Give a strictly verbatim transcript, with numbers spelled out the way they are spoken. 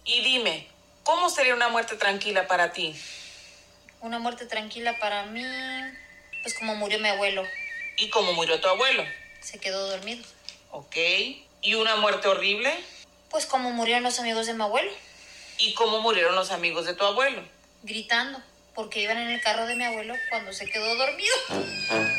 Y dime, ¿cómo sería una muerte tranquila para ti? Una muerte tranquila para mí, pues como murió mi abuelo. ¿Y cómo murió tu abuelo? Se quedó dormido. Ok. ¿Y una muerte horrible? Pues como murieron los amigos de mi abuelo. ¿Y cómo murieron los amigos de tu abuelo? Gritando, porque iban en el carro de mi abuelo cuando se quedó dormido.